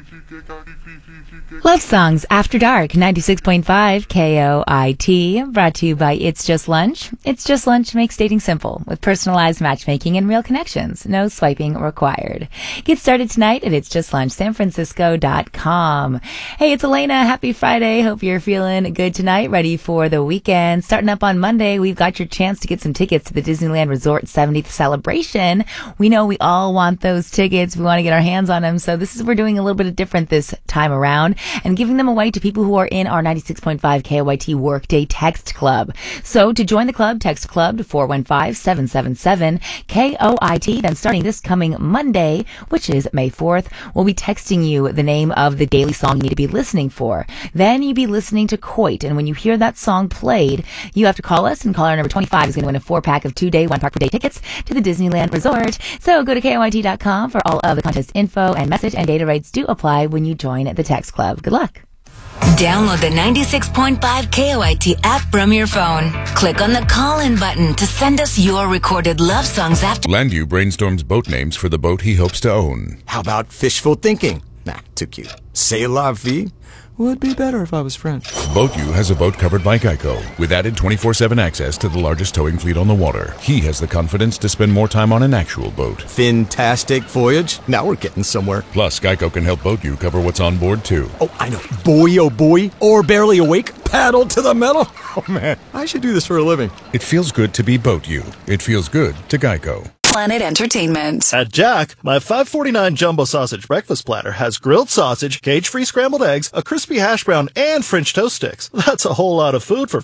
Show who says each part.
Speaker 1: Love Songs After Dark, 96.5 KOIT, brought to you by It's Just Lunch. It's Just Lunch makes dating simple with personalized matchmaking and real connections. No swiping required. Get started tonight at itsjustlunchsanfrancisco.com. Hey, it's Elena. Happy Friday. Hope you're feeling good tonight, ready for the weekend. Starting up on Monday, we've got your chance to get some tickets to the Disneyland Resort 70th celebration. We know we all want those tickets. We want to get our hands on them. So we're doing a little bit different this time around and giving them away to people who are in our 96.5 KOIT Workday Text Club. So to join the club, text club to 415-777-KOIT. Then starting this coming Monday, which is May 4th, we'll be texting you the name of the daily song you need to be listening for. Then you'll be listening to Coit. And when you hear that song played, you have to call us, and caller number 25 is going to win a 4-pack of 2-day, 1-park-per-day tickets to the Disneyland Resort. So go to KOIT.com for all of the contest info, and message and data rates do apply when you join the text club. Good luck.
Speaker 2: Download the 96.5 KOIT app from your phone. Click on the call-in button to send us your recorded love songs after.
Speaker 3: Landu brainstorms boat names for the boat he hopes to own.
Speaker 4: How about fishful thinking? Nah, too cute. C'est la vie? Would be better if I was French.
Speaker 3: BoatU has a boat covered by Geico with added 24/7 access to the largest towing fleet on the water. He has the confidence to spend more time on an actual boat.
Speaker 4: Fantastic voyage. Now we're getting somewhere.
Speaker 3: Plus, Geico can help BoatU cover what's on board, too.
Speaker 4: Oh, I know. Boy, oh boy. Or barely awake. Paddle to the metal. Oh, man. I should do this for a living.
Speaker 3: It feels good to be BoatU. It feels good to Geico.
Speaker 2: Planet Entertainment.
Speaker 5: At Jack, my $5.49 jumbo sausage breakfast platter has grilled sausage, cage-free scrambled eggs, a crispy hash brown, and French toast sticks. That's a whole lot of food for